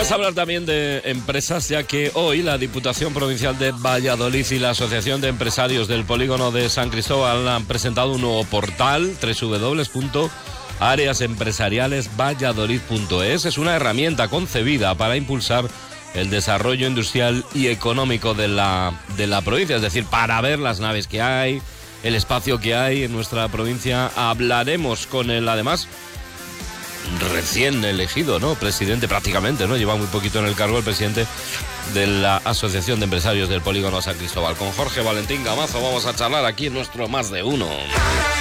Vamos a hablar también de empresas, ya que hoy la Diputación Provincial de Valladolid y la Asociación de Empresarios del Polígono de San Cristóbal han presentado un nuevo portal, www.areasempresarialesvalladolid.es. Es una herramienta concebida para impulsar el desarrollo industrial y económico de la provincia, es decir, para ver las naves que hay, el espacio que hay en nuestra provincia. Hablaremos con él, además, recién elegido, ¿no? Presidente prácticamente, ¿no? Lleva muy poquito en el cargo, el presidente de la Asociación de Empresarios del Polígono San Cristóbal. Con Jorge Valentín Gamazo vamos a charlar aquí en nuestro Más de Uno.